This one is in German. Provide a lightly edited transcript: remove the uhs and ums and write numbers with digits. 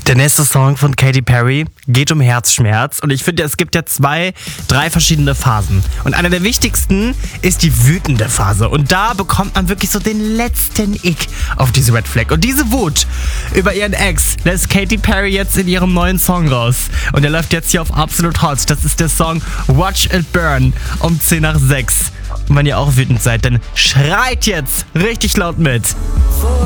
Der nächste Song von Katy Perry geht um Herzschmerz und ich finde, es gibt ja 2, 3 verschiedene Phasen. Und eine der wichtigsten ist die wütende Phase. Und da bekommt man wirklich so den letzten Ick auf diese Red Flag. Und diese Wut über ihren Ex lässt Katy Perry jetzt in ihrem neuen Song raus. Und der läuft jetzt hier auf Absolut Hot. Das ist der Song Watch It Burn um 10 nach 6. Und wenn ihr auch wütend seid, dann schreit jetzt richtig laut mit.